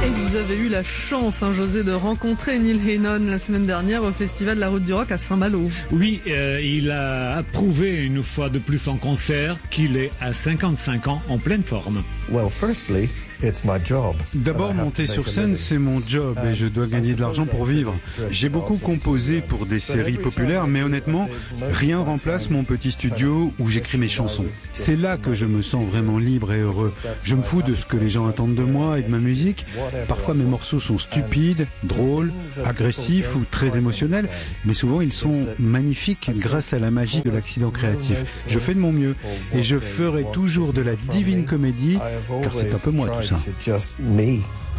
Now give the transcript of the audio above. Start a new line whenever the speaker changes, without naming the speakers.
Et vous avez eu la chance, José, de rencontrer Neil Hannon la semaine dernière au Festival de la Route du Rock à Saint-Malo.
Oui, il a approuvé une fois de plus en concert qu'il est à 55 ans en pleine forme.
D'abord, monter sur scène, c'est mon job et je dois gagner de l'argent pour vivre. J'ai beaucoup composé pour des séries populaires, mais honnêtement, rien remplace mon petit studio où j'écris mes chansons. C'est là que je me sens vraiment libre et heureux. Je me fous de ce que les gens attendent de moi et de ma musique. Parfois, mes morceaux sont stupides, drôles, agressifs ou très émotionnels, mais souvent, ils sont magnifiques grâce à la magie de l'accident créatif. Je fais de mon mieux et je ferai toujours de la divine comédie, car c'est un peu moi tout ça.
It's just me.